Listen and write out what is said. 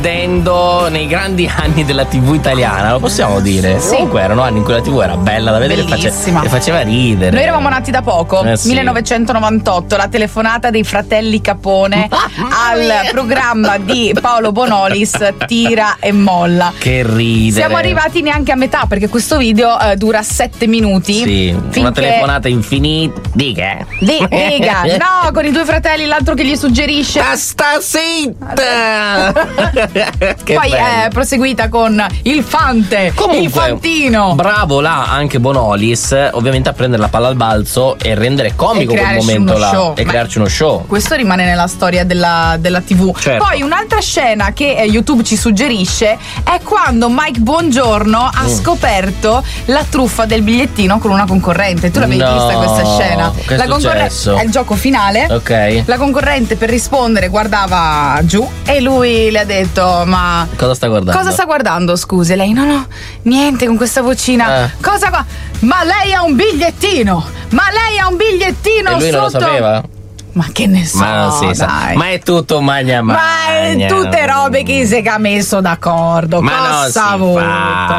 Vedendo nei grandi anni della TV italiana, lo possiamo dire. Sì. Comunque erano anni in cui la TV era bella da vedere Bellissima. e faceva ridere. Noi eravamo nati da poco, Sì. 1998, la telefonata dei fratelli Capone al programma di Paolo Bonolis, Tira e Molla. Che ridere. Siamo arrivati neanche a metà perché questo video dura 7 minuti. Sì, una finché- telefonata infinita. Dica. Diga, no, con i due fratelli, l'altro che gli suggerisce. Sta zitta! Che Poi bello. è proseguita con il Fante, Comunque, il Fantino. bravo là anche Bonolis, ovviamente a prendere la palla al balzo e rendere comico E quel crearci momento uno là show. e Ma- crearci uno show. Questo rimane nella storia della TV. Certo. Poi un'altra scena che YouTube ci suggerisce è quando Mike Bongiorno ha scoperto la truffa del bigliettino con una concorrente. Tu l'avevi No, vista questa scena? che è La successo? è il gioco finale. Ok. La concorrente per rispondere guardava giù e lui le ha detto: ma Cosa sta guardando? cosa sta guardando? Scusi, lei no, niente, con questa vocina. Cosa qua? Ma lei ha un bigliettino! Ma lei ha un bigliettino E lui non lo sotto! sapeva? Ma che ne so, Ma non si sa. dai. Ma è tutto magna Ma è tutte robe che si è messo d'accordo. Ma non Cosa si ha voluto? fa.